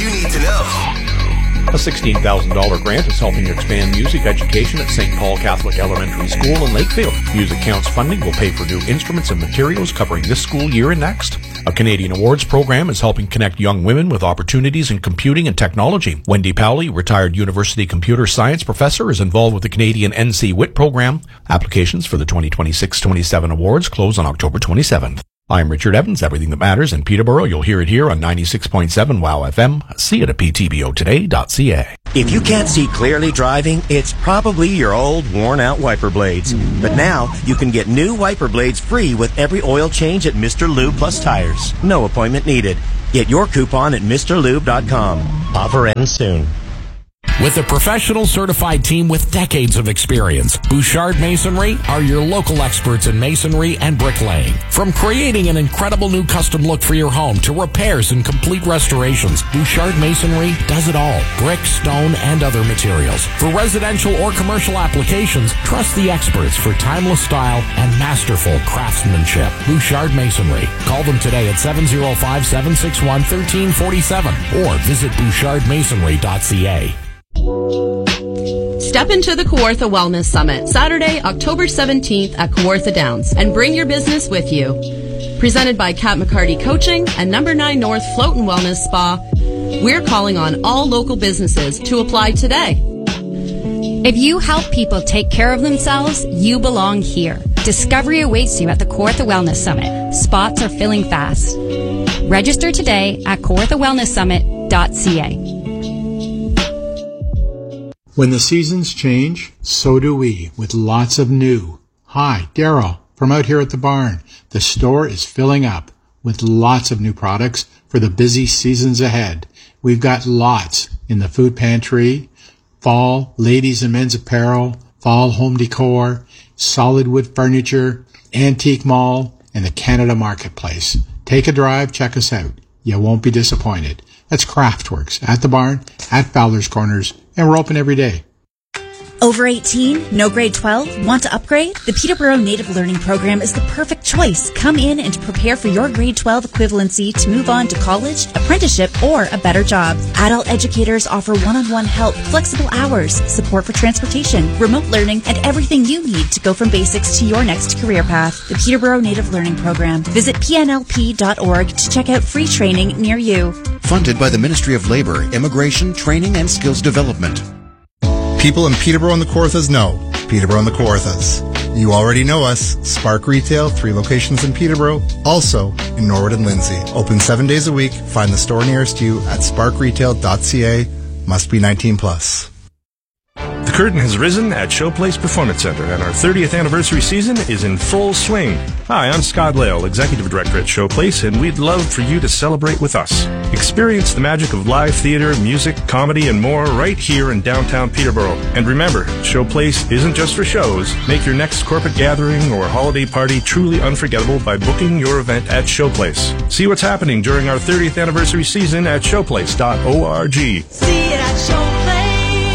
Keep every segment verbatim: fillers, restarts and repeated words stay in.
you need to know. A sixteen thousand dollars grant is helping expand music education at Saint Paul Catholic Elementary School in Lakefield. Music Counts funding will pay for new instruments and materials covering this school year and next. A Canadian Awards program is helping connect young women with opportunities in computing and technology. Wendy Powley, retired university computer science professor, is involved with the Canadian N C W I T program. Applications for the twenty twenty-six twenty-seven awards close on October twenty-seventh. I'm Richard Evans. Everything that matters in Peterborough, you'll hear it here on ninety-six point seven WOW F M. See it at p t b o today dot c a. If you can't see clearly driving, it's probably your old, worn-out wiper blades. But now, you can get new wiper blades free with every oil change at Mister Lube Plus Tires. No appointment needed. Get your coupon at Mr Lube dot com. Offer ends soon. With a professional certified team with decades of experience, Bouchard Masonry are your local experts in masonry and bricklaying. From creating an incredible new custom look for your home to repairs and complete restorations, Bouchard Masonry does it all. Brick, stone, and other materials. For residential or commercial applications, trust the experts for timeless style and masterful craftsmanship. Bouchard Masonry. Call them today at seven oh five, seven six one, one three four seven or visit bouchard masonry dot c a. Step into the Kawartha Wellness Summit, Saturday, October seventeenth at Kawartha Downs, and bring your business with you. Presented by Kat McCarty Coaching and Number nine North Float and Wellness Spa, we're calling on all local businesses to apply today. If you help people take care of themselves, you belong here. Discovery awaits you at the Kawartha Wellness Summit. Spots are filling fast. Register today at kawartha wellness summit dot c a. When the seasons change, so do we, with lots of new. Hi, Daryl, from out here at the barn. The store is filling up with lots of new products for the busy seasons ahead. We've got lots in the food pantry, fall, ladies and men's apparel, fall home decor, solid wood furniture, antique mall, and the Canada Marketplace. Take a drive, check us out. You won't be disappointed. That's Craftworks at the barn, at Fowler's Corners, and we're open every day. Over eighteen? No grade twelve? Want to upgrade? The Peterborough Native Learning Program is the perfect choice. Come in and prepare for your grade twelve equivalency to move on to college, apprenticeship, or a better job. Adult educators offer one-on-one help, flexible hours, support for transportation, remote learning, and everything you need to go from basics to your next career path. The Peterborough Native Learning Program. Visit p n l p dot org to check out free training near you. Funded by the Ministry of Labor, Immigration, Training, and Skills Development. People in Peterborough and the Kawarthas know Peterborough and the Kawarthas. You already know us. Spark Retail, three locations in Peterborough, also in Norwood and Lindsay. Open seven days a week. Find the store nearest you at spark retail dot c a. Must be nineteen plus. The curtain has risen at Showplace Performance Center, and our thirtieth anniversary season is in full swing. Hi, I'm Scott Lale, Executive Director at Showplace, and we'd love for you to celebrate with us. Experience the magic of live theater, music, comedy, and more right here in downtown Peterborough. And remember, Showplace isn't just for shows. Make your next corporate gathering or holiday party truly unforgettable by booking your event at Showplace. See what's happening during our thirtieth anniversary season at showplace dot org. See it at Showplace.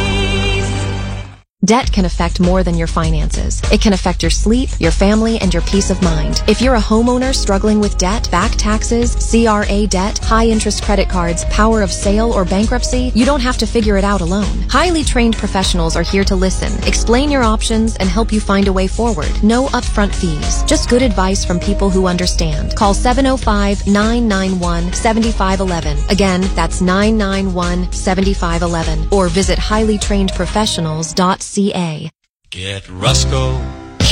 Debt can affect more than your finances. It can affect your sleep, your family, and your peace of mind. If you're a homeowner struggling with debt, back taxes, C R A debt, high-interest credit cards, power of sale, or bankruptcy, you don't have to figure it out alone. Highly trained professionals are here to listen, explain your options, and help you find a way forward. No upfront fees. Just good advice from people who understand. Call seven oh five, nine nine one, seven five one one. Again, that's nine nine one, seven five one one. Or visit highly trained professionals dot c a. Get Rusco